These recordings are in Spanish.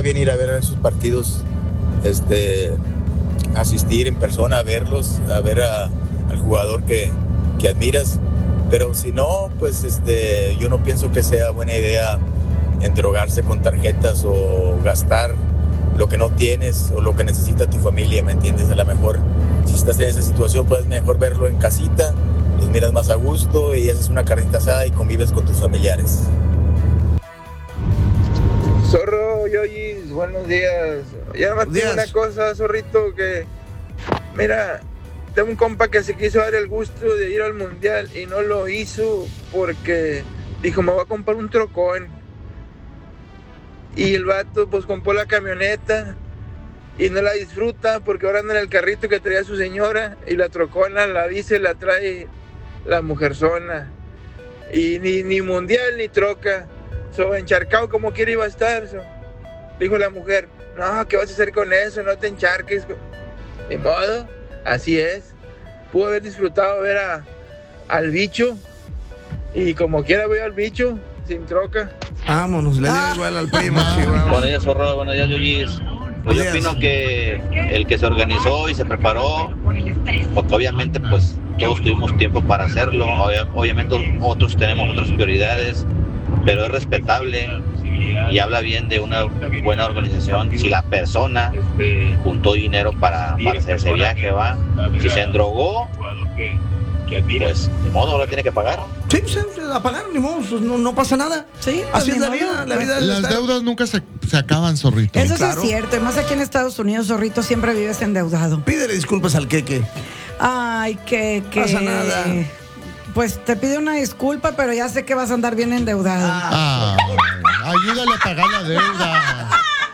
bien ir a ver esos partidos, asistir en persona a verlos, a ver al jugador que admiras. Pero si no, pues yo no pienso que sea buena idea endrogarse con tarjetas o gastar lo que no tienes o lo que necesita tu familia, ¿me entiendes? A lo mejor, si estás en esa situación, puedes mejor verlo en casita, los miras más a gusto y haces una carnita asada y convives con tus familiares. Zorro, Yoyis, buenos días. Ya más tengo una cosa, Zorrito, que... Mira, tengo un compa que se quiso dar el gusto de ir al mundial y no lo hizo porque dijo, me voy a comprar un trocón. Y el vato pues compró la camioneta y no la disfruta porque ahora anda en el carrito que traía su señora y la trocona, la dice, la trae la mujerzona. Y ni mundial ni troca. Encharcado como quiera iba a estar. Dijo la mujer, no, ¿qué vas a hacer con eso? No te encharques. De modo, así es. Pudo haber disfrutado ver al bicho y como quiera voy al bicho sin troca. Vámonos, le digo igual al primo. Buenos días, Zorro, buenos días, Yuyis. Pues yo opino que el que se organizó y se preparó, porque obviamente pues todos tuvimos tiempo para hacerlo, obviamente otros tenemos otras prioridades, pero es respetable y habla bien de una buena organización. Si la persona juntó dinero para hacer ese viaje, va, si se endrogó, pues de modo ahora tiene que pagar. Sí, a pagar, ni modo, pues, no pasa nada. Sí, así es la vida. Las deudas nunca se acaban, Zorrito. Eso claro. Sí es cierto, y más aquí en Estados Unidos, Zorrito, siempre vives endeudado. Pídele disculpas al Queque. Ay, Queque. No pasa nada. Pues te pide una disculpa, pero ya sé que vas a andar bien endeudado. Ayúdale a pagar la deuda.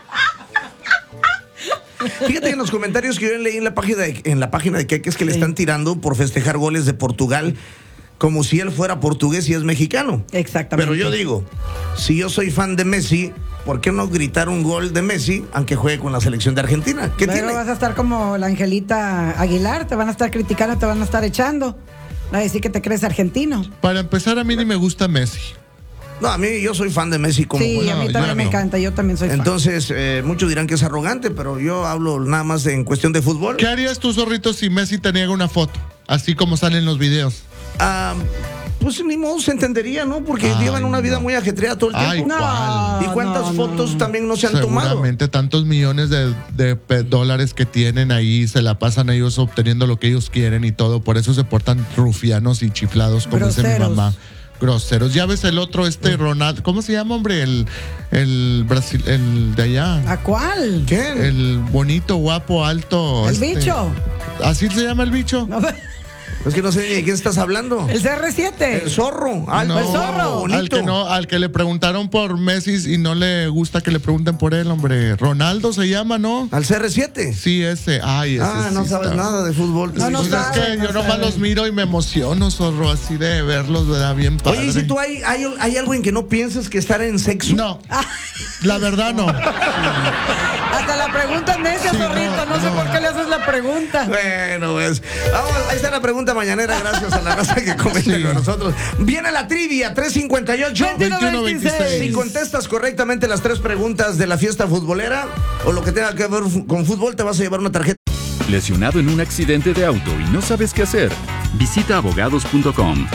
Fíjate en los comentarios que yo leí en la página de Queques que le están tirando por festejar goles de Portugal como si él fuera portugués y es mexicano. Exactamente. Pero yo digo, si yo soy fan de Messi, ¿por qué no gritar un gol de Messi aunque juegue con la selección de Argentina? ¿Qué Pero tiene? vas a estar como la Angelita Aguilar, te van a estar criticando, te van a estar echando. Va a decir que te crees argentino. Para empezar, a mí ni me gusta Messi. No, a mí yo soy fan de Messi como... Sí, a mí también me encanta, yo también soy fan. Entonces, muchos dirán que es arrogante, pero yo hablo nada más en cuestión de fútbol. ¿Qué harías tú, Zorrito, si Messi te niega una foto? Así como salen los videos. Pues ni modo se entendería, ¿no? Porque llevan una vida muy ajetreada todo el tiempo. ¿Y cuántas fotos también no se han tomado? Seguramente tantos millones de dólares que tienen ahí, se la pasan ellos obteniendo lo que ellos quieren y todo. Por eso se portan rufianos y chiflados, como dice mi mamá. Groseros. Ya ves el otro, Ronaldo. ¿Cómo se llama, hombre? El Brasil, el de allá. ¿A cuál? ¿Qué? El bonito, guapo, alto. ¿El bicho? ¿Así se llama el bicho? No, es que no sé ni de quién estás hablando. El CR7. El zorro. No, el zorro. Bonito. Al que le preguntaron por Messi y no le gusta que le pregunten por él, hombre. Ronaldo se llama, ¿no? ¿Al CR7? Sí, ese. Ay, ese no sí sabes está. nada de fútbol. No, Pues sabes, es que yo nomás los miro y me emociono, Zorro, así de verlos, ¿verdad? Bien padre. Oye, ¿y si tú hay algo en que no pienses que estar en sexo? No, la verdad no. Hasta la pregunta necia, sí, Zorrito. No sé por qué le haces la pregunta. Bueno, pues. Vamos, ahí está la pregunta mañanera, gracias a la raza que comenta con nosotros. Viene la trivia, 358-2126. Si contestas correctamente las 3 preguntas de la fiesta futbolera o lo que tenga que ver con fútbol, te vas a llevar una tarjeta. ¿Lesionado en un accidente de auto y no sabes qué hacer? Visita abogados.com. Abogados.com.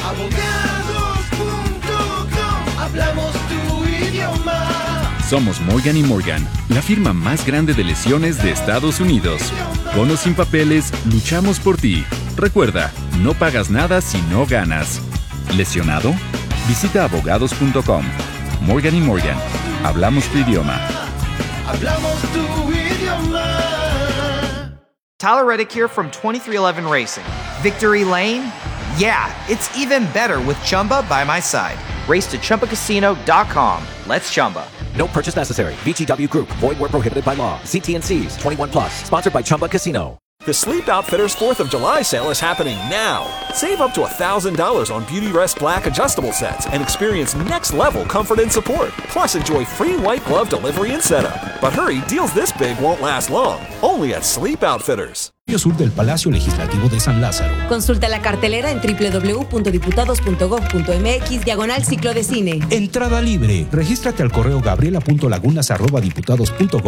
Hablamos tu idioma. Somos Morgan & Morgan, la firma más grande de lesiones de Estados Unidos. Con o sin papeles, luchamos por ti. Recuerda, no pagas nada si no ganas. ¿Lesionado? Visita abogados.com. Morgan & Morgan, hablamos tu idioma. Hablamos tu idioma. Tyler Reddick here from 2311 Racing. Victory Lane? Yeah, it's even better with Chumba by my side. Race to ChumbaCasino.com. Let's Chumba. No purchase necessary. VGW Group. Void where prohibited by law. See T&Cs. 21 plus. Sponsored by Chumba Casino. The Sleep Outfitters 4th of July sale is happening now. Save up to $1,000 on Beauty Rest Black adjustable sets and experience next-level comfort and support. Plus, enjoy free white glove delivery and setup. But hurry, deals this big won't last long. Only at Sleep Outfitters. Sur del Palacio Legislativo de San Lázaro. Consulta la cartelera en www.diputados.gov.mx/ciclo de cine. Entrada libre. Regístrate al correo gabriela.lagunas@diputados.gov.